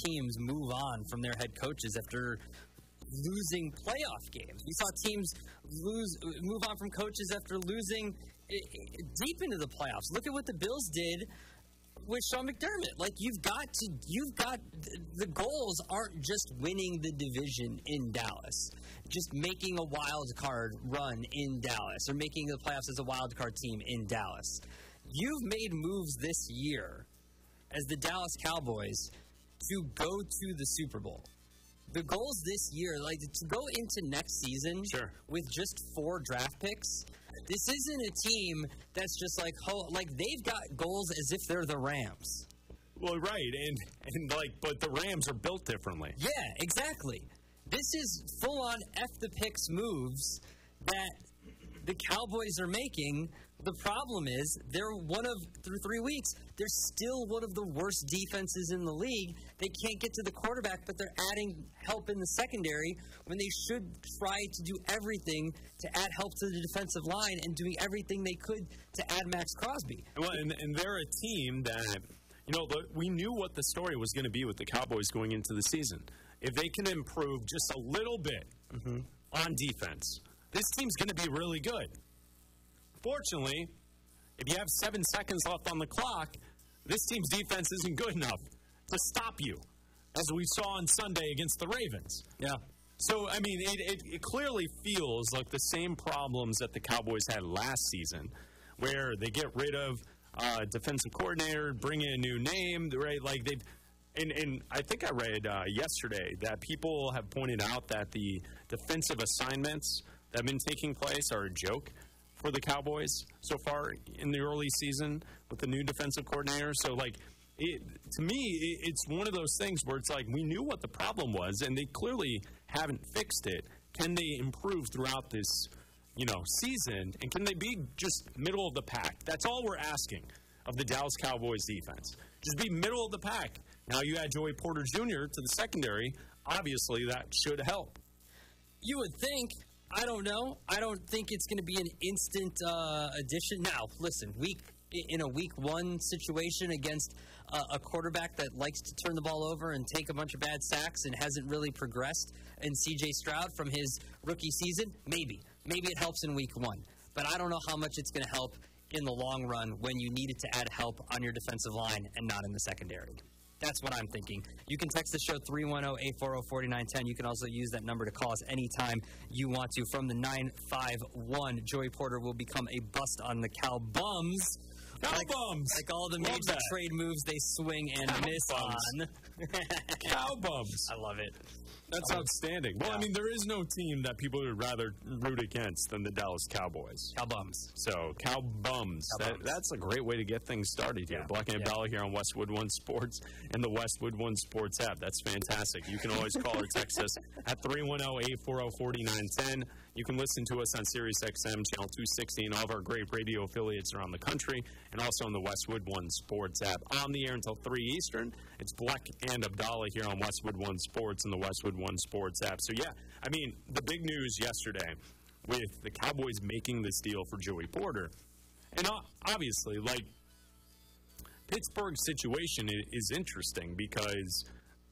teams move on from their head coaches after losing playoff games. We saw teams move on from coaches after losing deep into the playoffs. Look at what the Bills did with Sean McDermott. Like, the goals aren't just winning the division in Dallas, just making a wild card run in Dallas, or making the playoffs as a wild card team in Dallas. You've made moves this year as the Dallas Cowboys to go to the Super Bowl. The goals this year, like to go into next season with just 4 draft picks. This isn't a team that's just like they've got goals as if they're the Rams. Well, right, but the Rams are built differently. Yeah, exactly. This is full-on F the picks moves that the Cowboys are making. The problem is through 3 weeks, they're still one of the worst defenses in the league. They can't get to the quarterback, but they're adding help in the secondary when they should try to do everything to add help to the defensive line and doing everything they could to add Max Crosby. Well, and they're a team that, we knew what the story was going to be with the Cowboys going into the season. If they can improve just a little bit on defense, this team's going to be really good. Fortunately, if you have 7 seconds left on the clock, this team's defense isn't good enough to stop you, as we saw on Sunday against the Ravens. Yeah. So, I mean, it clearly feels like the same problems that the Cowboys had last season, where they get rid of defensive coordinator, bring in a new name, right? Like and I think I read yesterday that people have pointed out that the defensive assignments that have been taking place are a joke for the Cowboys so far in the early season with the new defensive coordinator. So, to me, it's one of those things where it's like we knew what the problem was, and they clearly haven't fixed it. Can they improve throughout this, season, and can they be just middle of the pack? That's all we're asking of the Dallas Cowboys defense. Just be middle of the pack. Now you add Joey Porter Jr. to the secondary. Obviously, that should help. You would think. I don't know. I don't think it's going to be an instant addition. Now, listen, in a week 1 situation against a quarterback that likes to turn the ball over and take a bunch of bad sacks and hasn't really progressed in C.J. Stroud from his rookie season, maybe it helps in week 1. But I don't know how much it's going to help in the long run when you needed to add help on your defensive line and not in the secondary. That's what I'm thinking. You can text the show 310-840-4910. You can also use that number to call us anytime you want to. From the 951, Joey Porter will become a bust on the Cow Bums. Like all the major trade moves they swing and miss on. Cow Bums. I love it. That's outstanding. Well, yeah. There is no team that people would rather root against than the Dallas Cowboys. Cow Bums. So, Cow Bums. That's a great way to get things started here. Black and Abdallah here on Westwood One Sports and the Westwood One Sports app. That's fantastic. You can always call or text us at 310-840-4910. You can listen to us on Sirius XM, Channel 260, and all of our great radio affiliates around the country, and also on the Westwood One Sports app. On the air until 3 Eastern, it's Black and Abdallah here on Westwood One Sports and the Westwood One Sports app. So, the big news yesterday with the Cowboys making this deal for Joey Porter, and obviously, Pittsburgh's situation is interesting because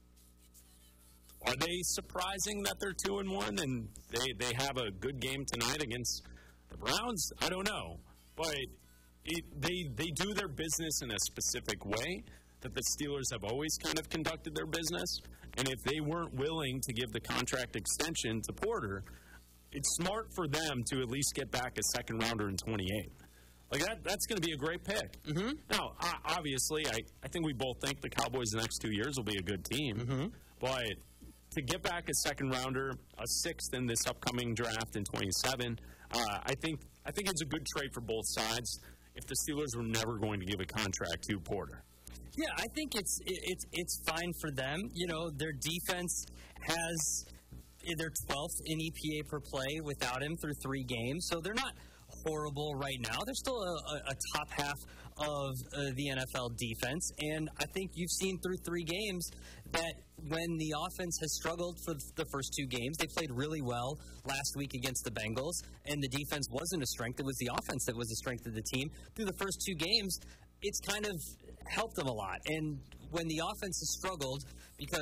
are they surprising that they're 2-1 and they have a good game tonight against the Browns? I don't know. But they do their business in a specific way that the Steelers have always kind of conducted their business. And if they weren't willing to give the contract extension to Porter, it's smart for them to at least get back a second rounder in 28. That's going to be a great pick. Mm-hmm. Now, obviously, I think we both think the Cowboys the next 2 years will be a good team. Mm-hmm. But to get back a second rounder, a 6th in this upcoming draft in 27, I think it's a good trade for both sides if the Steelers were never going to give a contract to Porter. Yeah, I think it's fine for them. Their defense has their 12th in EPA per play without him through 3 games, so they're not horrible right now. They're still a top half of the NFL defense, and I think you've seen through 3 games that when the offense has struggled for the first 2 games, they played really well last week against the Bengals, and the defense wasn't a strength. It was the offense that was the strength of the team. Through the first 2 games, it's kind of helped them a lot. And when the offense has struggled because